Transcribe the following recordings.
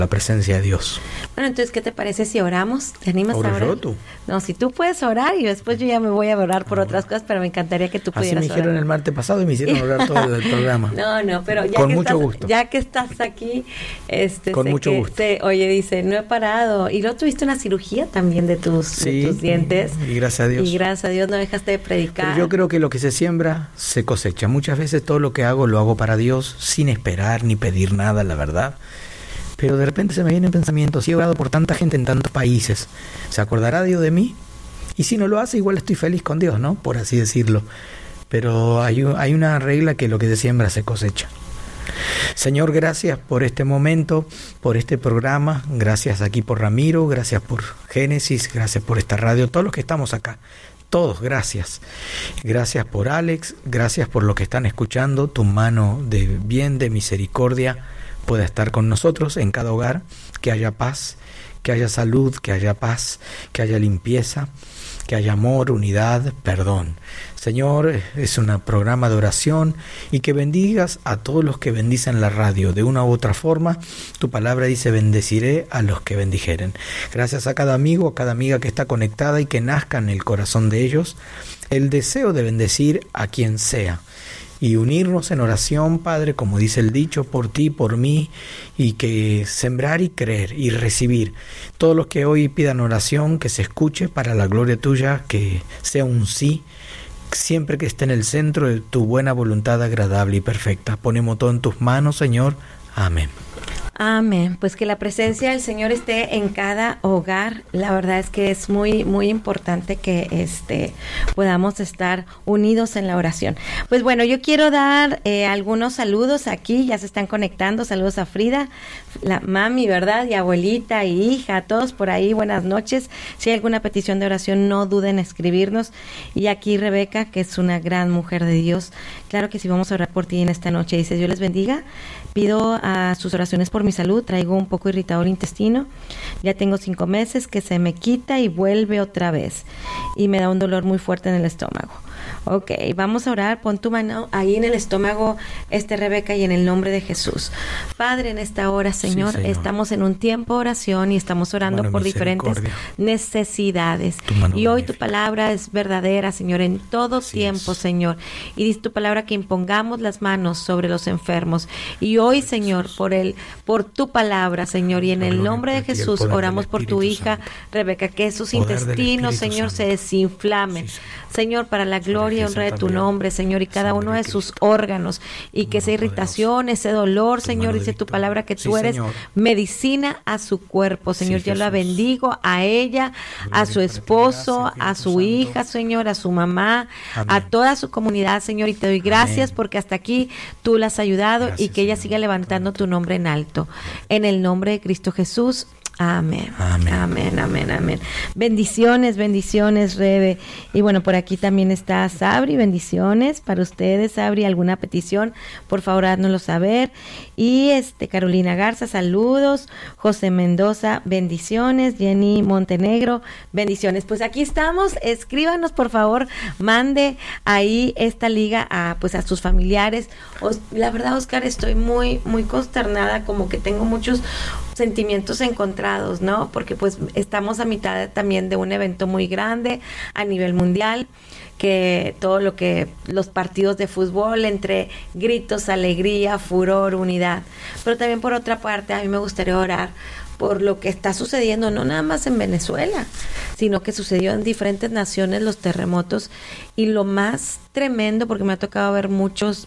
la presencia de Dios. Bueno, entonces, ¿qué te parece si oramos? ¿Te animas a orar? Oro tú. No, si tú puedes orar y después yo ya me voy a orar por otras cosas, pero me encantaría que tú pudieras orar. Así me dijeron el martes pasado y me hicieron orar todo el programa. No, pero ya con que mucho estás, gusto. Ya que estás aquí, con mucho gusto. Oye, dice, no he parado. Y luego tuviste una cirugía también de tus dientes. Y gracias a Dios. Y gracias a Dios no dejaste de predicar. Pero yo creo que lo que se siembra, se cosecha. Muchas veces todo lo que hago, lo hago para Dios, sin esperar ni pedir nada, la verdad. Pero de repente se me vienen pensamientos, si he orado por tanta gente en tantos países, ¿se acordará Dios de mí? Y si no lo hace, igual estoy feliz con Dios, ¿no? Por así decirlo. Pero hay una regla que lo que se siembra se cosecha. Señor, gracias por este momento, por este programa, gracias aquí por Ramiro, gracias por Génesis, gracias por esta radio, todos los que estamos acá. Todos, gracias. Gracias por Alex, gracias por lo que están escuchando, tu mano de bien, de misericordia, pueda estar con nosotros en cada hogar, que haya paz, que haya salud, que haya paz, que haya limpieza, que haya amor, unidad, perdón. Señor, es un programa de oración y que bendigas a todos los que bendicen la radio. De una u otra forma, tu palabra dice, bendeciré a los que bendijeren. Gracias a cada amigo, a cada amiga que está conectada y que nazca en el corazón de ellos el deseo de bendecir a quien sea. Y unirnos en oración, Padre, como dice el dicho, por ti, por mí, y que sembrar y creer y recibir. Todos los que hoy pidan oración, que se escuche para la gloria tuya, que sea un sí, siempre que esté en el centro de tu buena voluntad agradable y perfecta. Ponemos todo en tus manos, Señor. Amén. Amén. Pues que la presencia del Señor esté en cada hogar. La verdad es que es muy, muy importante que podamos estar unidos en la oración. Pues bueno, yo quiero dar algunos saludos aquí. Ya se están conectando. Saludos a Frida, la mami, ¿verdad? Y abuelita y hija, a todos por ahí. Buenas noches. Si hay alguna petición de oración, no duden en escribirnos. Y aquí Rebeca, que es una gran mujer de Dios. Claro que sí, vamos a orar por ti en esta noche. Dice, Dios les bendiga. Pido a sus oraciones por mi salud. Traigo un poco irritado el intestino. Ya tengo 5 meses que se me quita y vuelve otra vez. Y me da un dolor muy fuerte en el estómago. Ok, vamos a orar. Pon tu mano ahí en el estómago, Rebeca, y en el nombre de Jesús. Padre, en esta hora, Señor, estamos en un tiempo de oración y estamos orando por diferentes necesidades. Y hoy tu palabra es verdadera, Señor, en todo tiempo, Señor. Y dice tu palabra que impongamos las manos sobre los enfermos. Y hoy, Señor, por tu palabra, Señor, y en el nombre de Jesús, oramos por tu hija, Rebeca, que sus intestinos, Señor, se desinflamen. Señor, para la gloria y honra de tu nombre, Señor, y cada uno de sus órganos, y que esa irritación, ese dolor, Señor, dice tu palabra que tú eres medicina a su cuerpo, Señor. Yo la bendigo a ella, a su esposo, a su hija, Señor, a su mamá, a toda su comunidad, Señor, y te doy gracias porque hasta aquí tú la has ayudado y que ella siga levantando tu nombre en alto. En el nombre de Cristo Jesús. Amén. Amén. Amén, amén, amén. Bendiciones, bendiciones, Rebe. Y bueno, por aquí también está Sabri. Bendiciones para ustedes, Sabri. ¿Alguna petición? Por favor, háznoslo saber. Y Carolina Garza, saludos. José Mendoza, bendiciones. Jenny Montenegro, bendiciones. Pues aquí estamos. Escríbanos, por favor. Mande ahí esta liga a sus familiares. La verdad, Oscar, estoy muy, muy consternada, como que tengo muchos sentimientos encontrados, ¿no? Porque pues estamos a mitad también de un evento muy grande a nivel mundial, que todo lo que los partidos de fútbol, entre gritos, alegría, furor, unidad. Pero también por otra parte, a mí me gustaría orar por lo que está sucediendo, no nada más en Venezuela, sino que sucedió en diferentes naciones los terremotos. Y lo más tremendo, porque me ha tocado ver muchos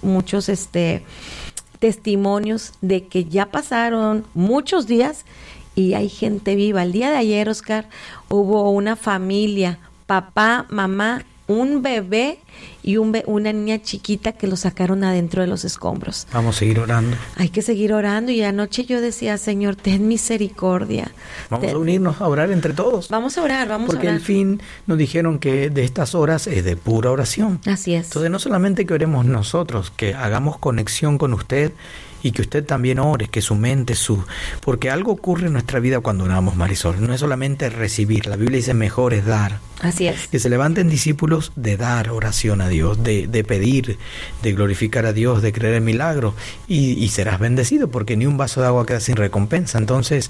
testimonios de que ya pasaron muchos días y hay gente viva. El día de ayer, Oscar, hubo una familia, papá, mamá, un bebé y una niña chiquita que lo sacaron adentro de los escombros. Vamos a seguir orando. Hay que seguir orando. Y anoche yo decía, Señor, ten misericordia. Vamos a unirnos a orar entre todos. Vamos a orar, Porque el fin nos dijeron que de estas horas es de pura oración. Así es. Entonces no solamente que oremos nosotros, que hagamos conexión con usted y que usted también ore, que su mente, porque algo ocurre en nuestra vida cuando oramos, Marisol. No es solamente recibir. La Biblia dice mejor es dar. Así es. Que se levanten discípulos de dar oración a Dios, de pedir, de glorificar a Dios, de creer en milagros, y serás bendecido, porque ni un vaso de agua queda sin recompensa. Entonces,